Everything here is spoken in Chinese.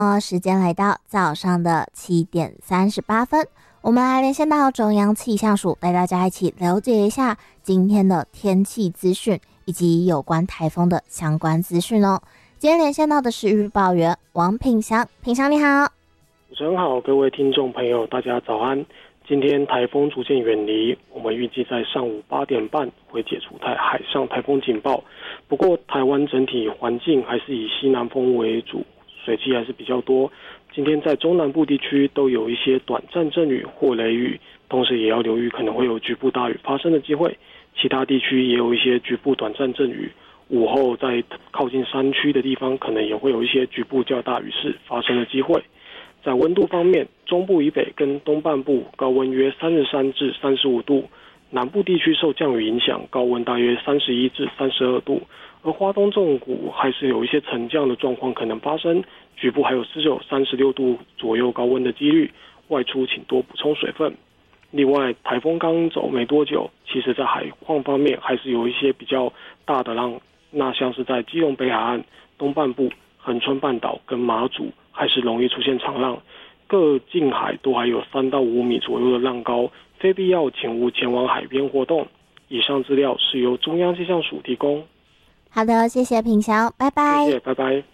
时间来到早上的7:38，我们来连线到中央气象署，带大家一起了解一下今天的天气资讯以及有关台风的相关资讯哦。今天连线到的是预报员王品祥，品祥你好。 主持人好，各位听众朋友大家早安。今天台风逐渐远离，我们预计在上午8点半会解除海上台风警报。不过台湾整体环境还是以西南风为主，水汽还是比较多。今天在中南部地区都有一些短暂阵雨或雷雨，同时也要留意可能会有局部大雨发生的机会。其他地区也有一些局部短暂阵雨，午后在靠近山区的地方可能也会有一些局部较大雨势发生的机会。在温度方面，中部以北跟东半部高温约33至35度，南部地区受降雨影响，高温大约31至32度。而花东纵谷还是有一些沉降的状况可能发生，局部还有36度左右高温的几率，外出请多补充水分。另外，台风刚走没多久，其实在海况方面还是有一些比较大的浪，那像是在基隆北海岸、东半部、恒春半岛跟马祖还是容易出现长浪，各近海都还有3到5米左右的浪高，非必要请勿前往海边活动。以上资料是由中央气象署提供。 好的，谢谢品祥，拜拜。 谢谢，拜拜。